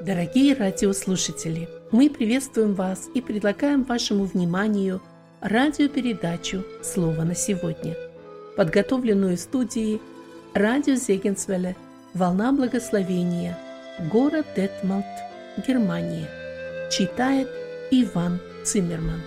Дорогие радиослушатели, мы приветствуем вас и предлагаем вашему вниманию радиопередачу «Слово на сегодня», подготовленную в студии радио Зегенсвелле «Волна благословения», город Детмалт, Германия. Читает Иван Циммерман.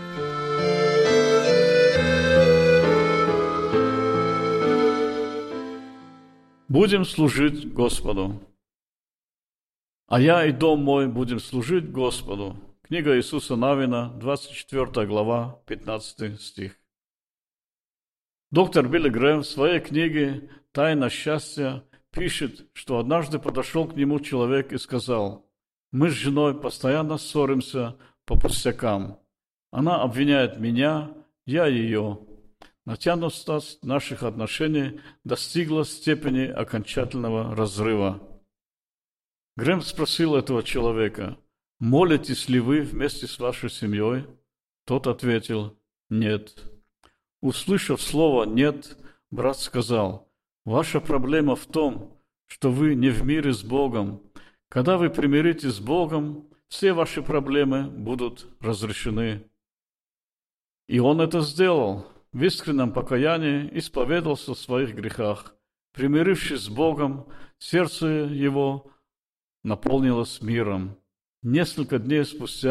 Будем служить Господу. А я и дом мой будем служить Господу. Книга Иисуса Навина, 24 глава, 15 стих. Доктор Билли Грэм в своей книге «Тайна счастья» пишет, что однажды подошел к нему человек и сказал: «Мы с женой постоянно ссоримся по пустякам. Она обвиняет меня, я ее. Натянутость наших отношений достигла степени окончательного разрыва». Грэм спросил этого человека: «Молитесь ли вы вместе с вашей семьей?» Тот ответил: «Нет». Услышав слово «нет», брат сказал: «Ваша проблема в том, что вы не в мире с Богом. Когда вы примиритесь с Богом, все ваши проблемы будут разрешены». И он это сделал. В искреннем покаянии исповедался в своих грехах. Примирившись с Богом, сердце его наполнилось миром. Несколько дней спустя